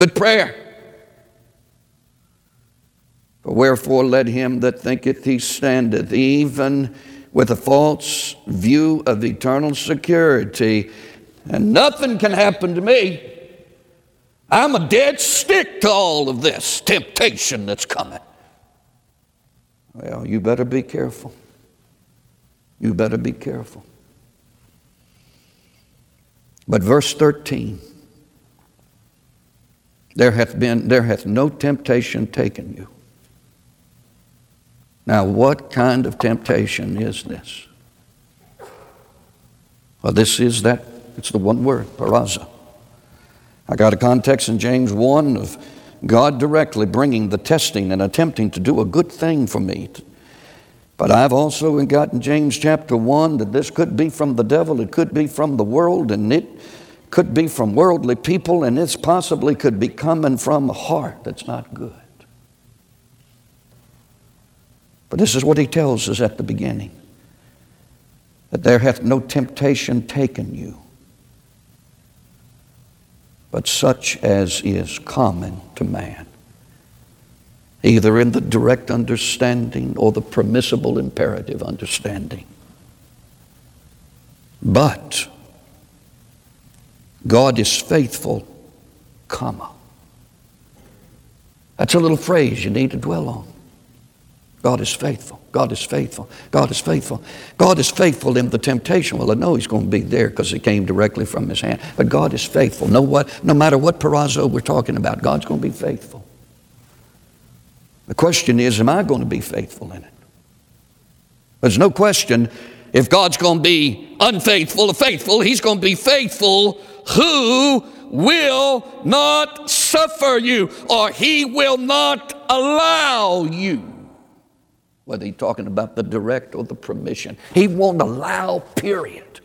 Good prayer. For wherefore let him that thinketh he standeth, even with a false view of eternal security, and nothing can happen to me. I'm a dead stick to all of this temptation that's coming. Well, you better be careful. You better be careful. But verse 13, there hath no temptation taken you. Now, what kind of temptation is this? Well, it's the one word, parazo. I got a context in James 1 of God directly bringing the testing and attempting to do a good thing for me. But I've also got in James chapter 1 that this could be from the devil, it could be from the world, and it could be from worldly people, and this possibly could be coming from a heart that's not good. But this is what he tells us at the beginning, that there hath no temptation taken you, but such as is common to man, either in the direct understanding or the permissible imperative understanding. But God is faithful, comma. That's a little phrase you need to dwell on. God is faithful. God is faithful. God is faithful. God is faithful in the temptation. Well, I know he's going to be there because it came directly from his hand. But God is faithful. No matter what parazo we're talking about, God's going to be faithful. The question is, am I going to be faithful in it? There's no question if God's going to be unfaithful or faithful, he's going to be faithful who will not suffer you, or he will not allow you. Whether he's talking about the direct or the permission. He won't allow, period,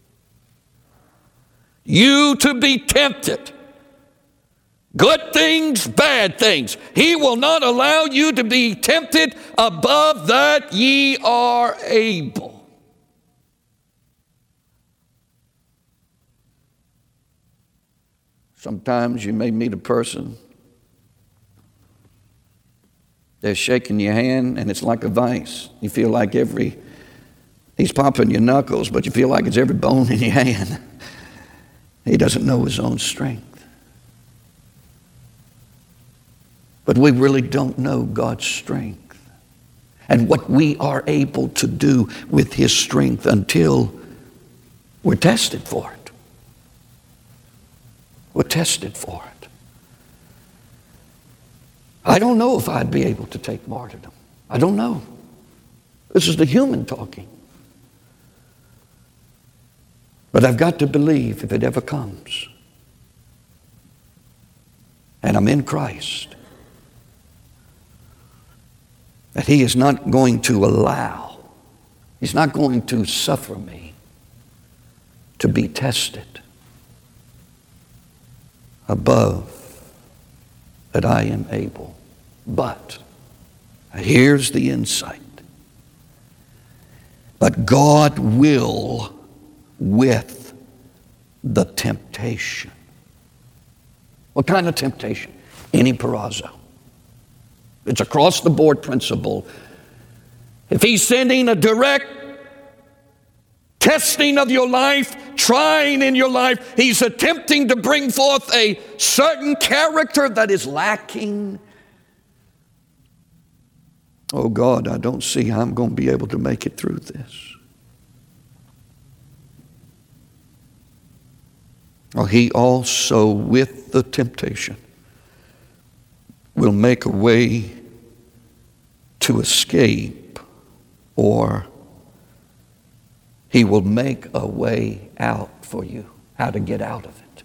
you to be tempted. Good things, bad things. He will not allow you to be tempted above that ye are able. Sometimes you may meet a person, they're shaking your hand, and it's like a vice. You feel like he's popping your knuckles, but you feel like it's every bone in your hand. He doesn't know his own strength. But we really don't know God's strength and what we are able to do with his strength until we're tested for it. We're tested for it. I don't know if I'd be able to take martyrdom. I don't know. This is the human talking. But I've got to believe if it ever comes, and I'm in Christ, that he is not going to allow, he's not going to suffer me to be tested above that I am able. But here's the insight. But God will with the temptation. What kind of temptation? Any parazo. It's across the board principle. If he's sending a direct testing of your life, trying in your life, he's attempting to bring forth a certain character that is lacking. Oh God, I don't see how I'm going to be able to make it through this. Oh, he also, with the temptation, will make a way to escape, or he will make a way out for you, how to get out of it.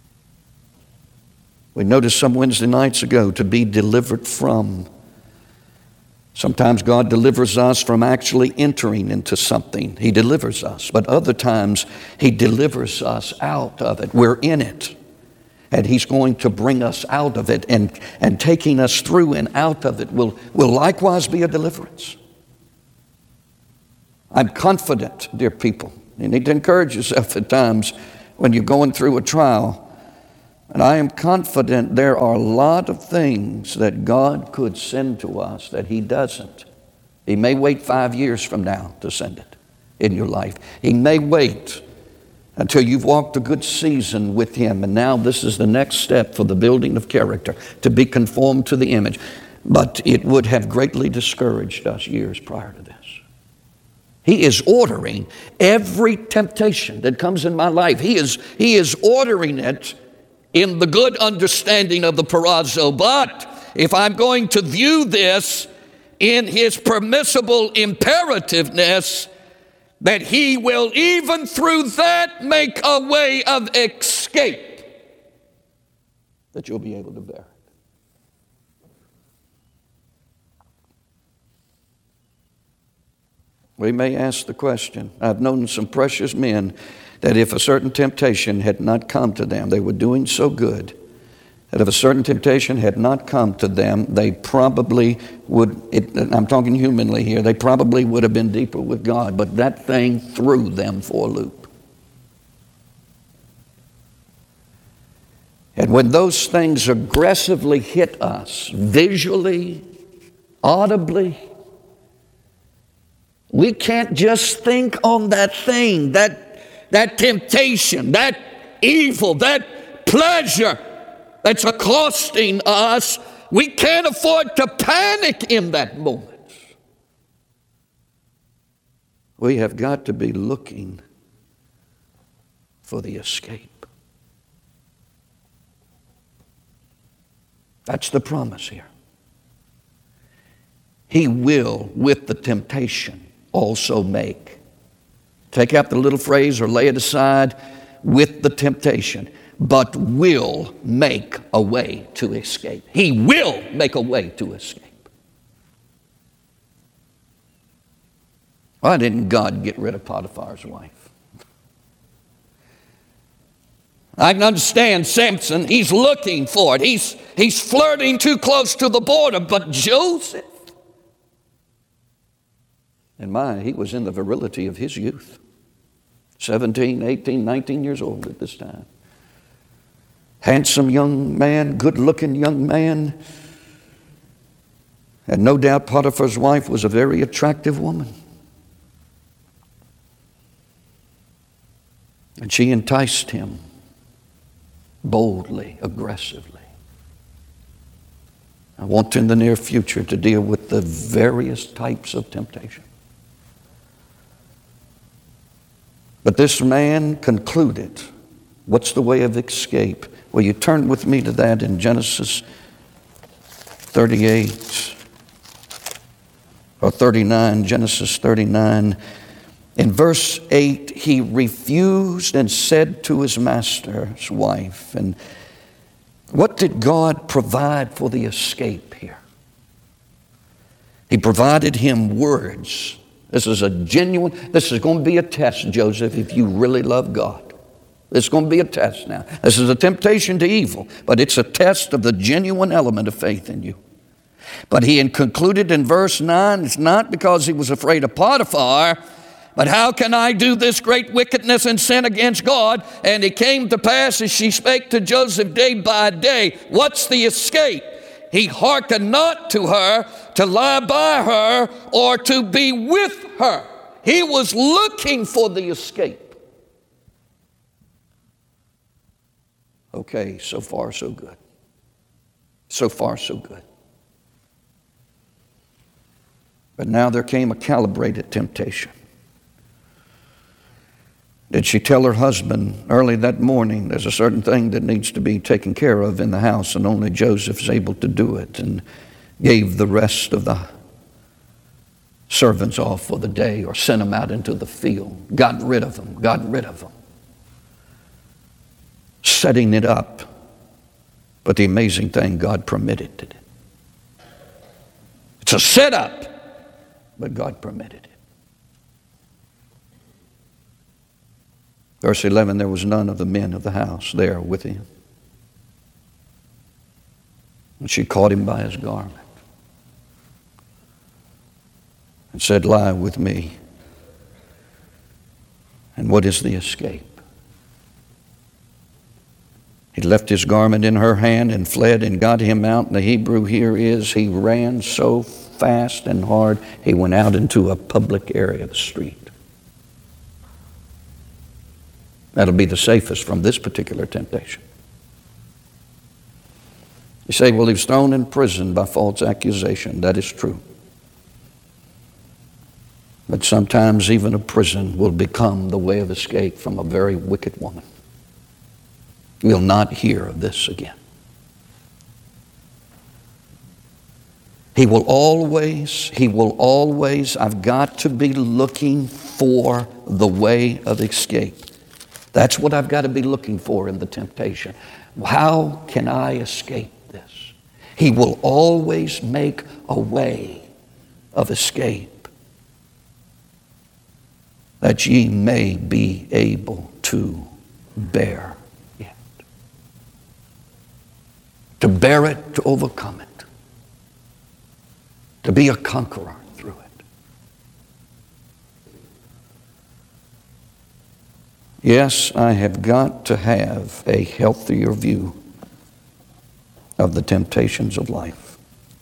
We noticed some Wednesday nights ago, to be delivered from. Sometimes God delivers us from actually entering into something. He delivers us. But other times, he delivers us out of it. We're in it. And he's going to bring us out of it. And taking us through and out of it will likewise be a deliverance. I'm confident, dear people. You need to encourage yourself at times when you're going through a trial. And I am confident there are a lot of things that God could send to us that He doesn't. He may wait 5 years from now to send it in your life. He may wait until you've walked a good season with Him, and now this is the next step for the building of character, to be conformed to the image. But it would have greatly discouraged us years prior to this. He is ordering every temptation that comes in my life. He is ordering it in the good understanding of the perazzo. But if I'm going to view this in His permissible imperativeness, that He will even through that make a way of escape, that you'll be able to bear it. We may ask the question. I've known some precious men that if a certain temptation had not come to them, they were doing so good, that if a certain temptation had not come to them, they probably would, I'm talking humanly here, they probably would have been deeper with God, but that thing threw them for a loop. And when those things aggressively hit us, visually, audibly, we can't just think on that thing, that temptation, that evil, that pleasure that's accosting us. We can't afford to panic in that moment. We have got to be looking for the escape. That's the promise here. He will, with the temptation, also make. Take out the little phrase or lay it aside, with the temptation, but will make a way to escape. He will make a way to escape. Why didn't God get rid of Potiphar's wife? I can understand Samson. He's looking for it. He's flirting too close to the border. But Joseph, and he was in the virility of his youth. 17, 18, 19 years old at this time. Handsome young man, good-looking young man. And no doubt Potiphar's wife was a very attractive woman. And she enticed him boldly, aggressively. I want in the near future to deal with the various types of temptation. But this man concluded, what's the way of escape? Well, you turn with me to that in Genesis 38 or 39, Genesis 39. In verse 8, he refused and said to his master's wife. And what did God provide for the escape here? He provided him words. This is going to be a test, Joseph, if you really love God. It's going to be a test now. This is a temptation to evil, but it's a test of the genuine element of faith in you. But he concluded in verse 9, it's not because he was afraid of Potiphar, but how can I do this great wickedness and sin against God? And it came to pass as she spake to Joseph day by day. What's the escape? He hearkened not to her, to lie by her, or to be with her. He was looking for the escape. Okay, so far so good. So far so good. But now there came a calibrated temptation. Did she tell her husband early that morning, there's a certain thing that needs to be taken care of in the house, and only Joseph's able to do it, and gave the rest of the servants off for the day or sent them out into the field, got rid of them, setting it up. But the amazing thing, God permitted it. It's a setup, but God permitted it. Verse 11, there was none of the men of the house there with him. And she caught him by his garment and said, lie with me. And what is the escape? He left his garment in her hand and fled and got him out. And the Hebrew here is he ran so fast and hard, he went out into a public area, the street. That'll be the safest from this particular temptation. You say, well, he was thrown in prison by false accusation. That is true. But sometimes even a prison will become the way of escape from a very wicked woman. We'll not hear of this again. He will always, I've got to be looking for the way of escape. That's what I've got to be looking for in the temptation. How can I escape this? He will always make a way of escape, that ye may be able to bear. To bear it, to overcome it, to be a conqueror through it. Yes, I have got to have a healthier view of the temptations of life.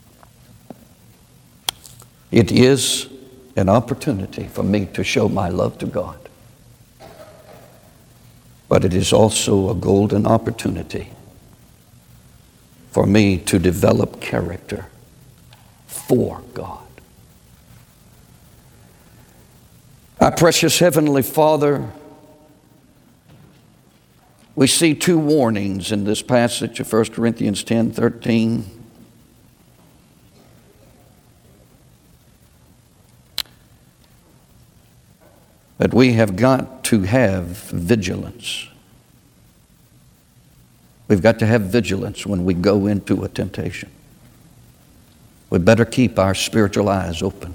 It is an opportunity for me to show my love to God, but it is also a golden opportunity for me to develop character for God. Our precious Heavenly Father, we see two warnings in this passage of 1 Corinthians 10:13. That we have got to have vigilance. We've got to have vigilance when we go into a temptation. We better keep our spiritual eyes open.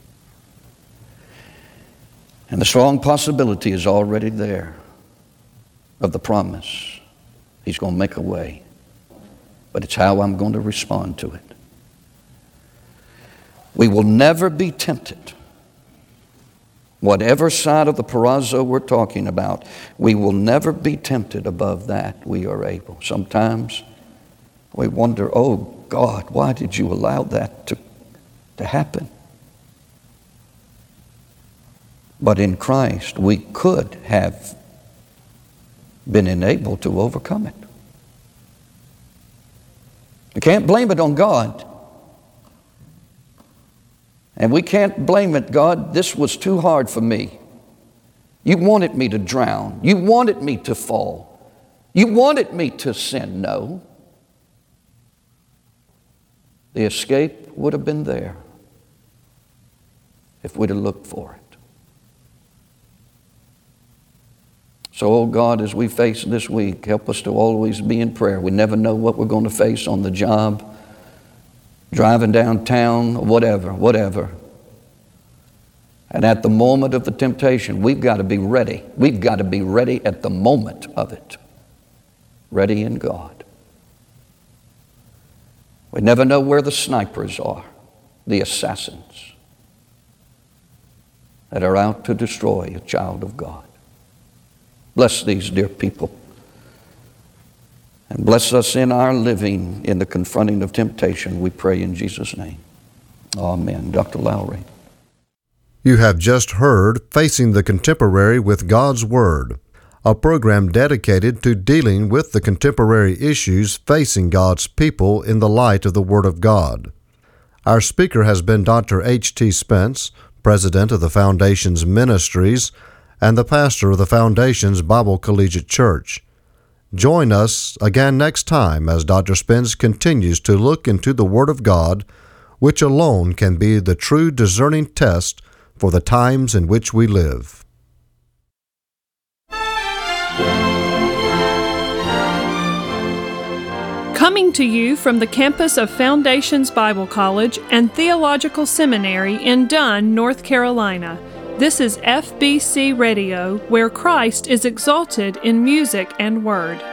And the strong possibility is already there of the promise. He's going to make a way. But it's how I'm going to respond to it. We will never be tempted. Whatever side of the perazzo we're talking about, we will never be tempted above that we are able. Sometimes we wonder, oh God, why did you allow that to happen? But in Christ, we could have been enabled to overcome it. You can't blame it on God. And we can't blame it, God, this was too hard for me. You wanted me to drown. You wanted me to fall. You wanted me to sin. No. The escape would have been there if we'd have looked for it. So, oh God, as we face this week, help us to always be in prayer. We never know what we're going to face on the job, driving downtown, whatever. And at the moment of the temptation, we've got to be ready. We've got to be ready at the moment of it. Ready in God. We never know where the snipers are, the assassins that are out to destroy a child of God. Bless these dear people. And bless us in our living in the confronting of temptation, we pray in Jesus' name. Amen. Dr. Lowry. You have just heard Facing the Contemporary with God's Word, a program dedicated to dealing with the contemporary issues facing God's people in the light of the Word of God. Our speaker has been Dr. H.T. Spence, president of the Foundation's Ministries and the pastor of the Foundation's Bible Collegiate Church. Join us again next time as Dr. Spence continues to look into the Word of God, which alone can be the true discerning test for the times in which we live. Coming to you from the campus of Foundations Bible College and Theological Seminary in Dunn, North Carolina, this is FBC Radio, where Christ is exalted in music and word.